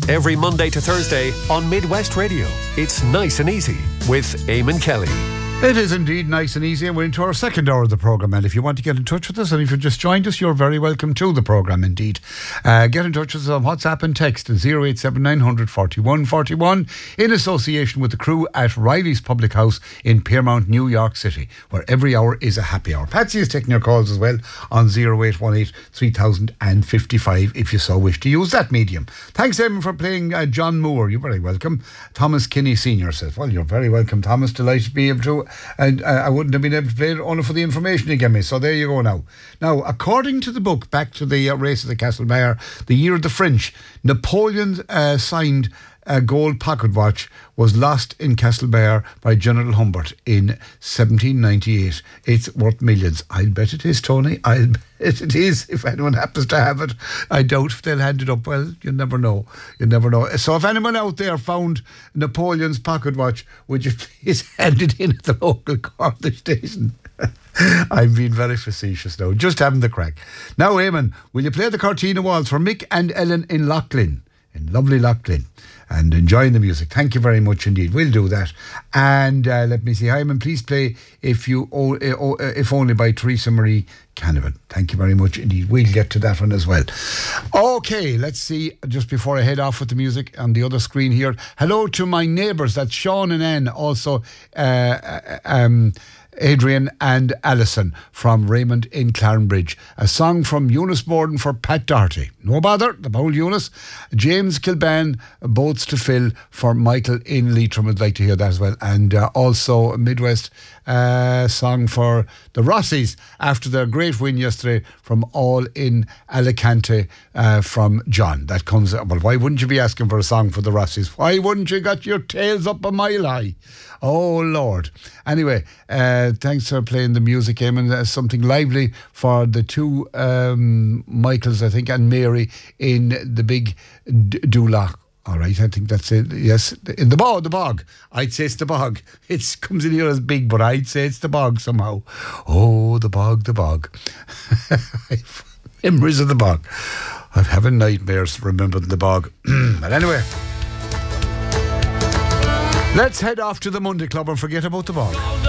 every Monday to Thursday on Midwest Radio. It's Nice and Easy with Eamon Kelly. It is indeed nice and easy, and we're into our second hour of the programme. And if you want to get in touch with us, and if you've just joined us, you're very welcome to the programme indeed. Get in touch with us on WhatsApp and text at 087900 41 41 in association with the crew at Riley's Public House in Piermount, New York City, where every hour is a happy hour. Patsy is taking your calls as well on 0818 3055 if you so wish to use that medium. Thanks, Eamon, for playing John Moore. You're very welcome. Thomas Kinney Sr. says, well, you're very welcome, Thomas. Delighted to be able to. And I wouldn't have been able to play it only for the information you gave me. So there you go now. Now, according to the book, Back to the Race of the Castlebar, the year of the French, Napoleon signed a gold pocket watch was lost in Castlebar by General Humbert in 1798. It's worth millions. I'll bet it is, Tony. I'll bet it is, if anyone happens to have it. I doubt if they'll hand it up. Well, you never know. You never know. So if anyone out there found Napoleon's pocket watch, would you please hand it in at the local Cornish station? I'm being very facetious now. Just having the crack. Now, Eamon, will you play the Cortina Waltz for Mick and Ellen in Loughlin? In lovely Loughlin, and enjoying the music. Thank you very much indeed. We'll do that. And let me see, Hyman, please play If Only by Teresa Marie Canavan. Thank you very much indeed. We'll get to that one as well. Okay, let's see, just before I head off with the music on the other screen here. Hello to my neighbours, that's Sean and Anne, also Adrian and Alison from Raymond in Clarenbridge. A song from Eunice Borden for Pat Doherty. No bother, the whole Eunice. James Kilban, Boats to Fill for Michael in Leitrim. I'd like to hear that as well. And also a Midwest song for the Rossies after their great win yesterday from All in Alicante from John. That comes, well, why wouldn't you be asking for a song for the Rossies? Why wouldn't you got your tails up a mile high? Oh, Lord. Anyway, thanks for playing the music, Eamon. Something lively for the two Michaels, I think, and Mary in the big Dulac. All right, I think that's it. Yes, in the bog. I'd say it's the bog. It comes in here as big, but I'd say it's the bog somehow. Oh, the bog. Memories of the bog. I'm having nightmares remembering the bog. But anyway, let's head off to the Monday Club and forget about the bog.